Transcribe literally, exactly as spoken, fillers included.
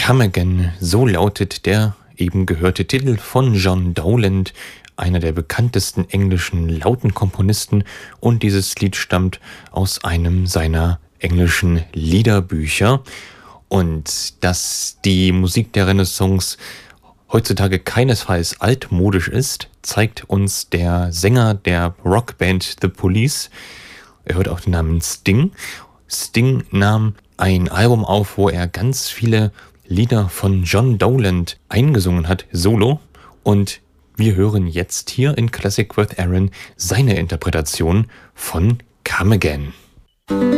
Come Again, so lautet der eben gehörte Titel von John Dowland, einer der bekanntesten englischen Lautenkomponisten, und dieses Lied stammt aus einem seiner englischen Liederbücher. Und dass die Musik der Renaissance heutzutage keinesfalls altmodisch ist, zeigt uns der Sänger der Rockband The Police. Er hört auch den Namen Sting. Sting nahm ein Album auf, wo er ganz viele Lieder von John Dowland eingesungen hat, solo. Und wir hören jetzt hier in Classic with Aaron seine Interpretation von Come Again.